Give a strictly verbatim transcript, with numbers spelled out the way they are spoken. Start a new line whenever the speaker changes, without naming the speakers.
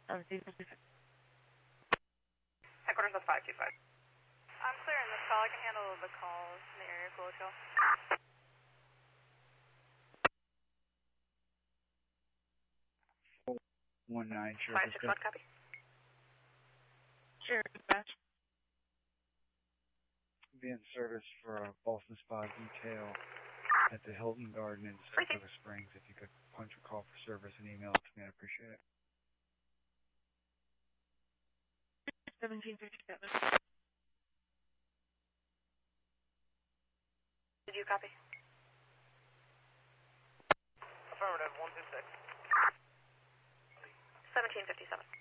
Headquarters of five two five.
I'm clearing this call. I can handle the calls in the area code, Joe.
One nine, sure.
Five six one, copy.
Sure, dispatch.
Be in service for a Boston Spa detail at the Hilton Garden in Saratoga Springs. If you could punch a call for service and email it to me, I'd appreciate it.
seventeen fifty-seven.
Did you copy?
Affirmative, one two six.
seventeen fifty-seven.